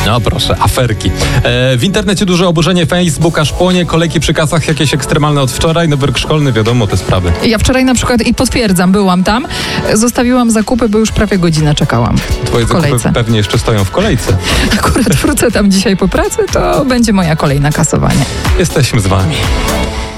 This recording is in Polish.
No proszę, aferki. W internecie duże oburzenie, Facebook aż płonie, kolejki przy kasach jakieś ekstremalne od wczoraj, nowy rok szkolny, wiadomo te sprawy. Ja wczoraj na przykład, i potwierdzam, byłam tam, zostawiłam zakupy, bo już prawie godzinę czekałam. Twoje zakupy pewnie jeszcze stoją w kolejce. Akurat wrócę tam dzisiaj po pracy, to będzie moja kolej na kasowanie. Jesteśmy z wami.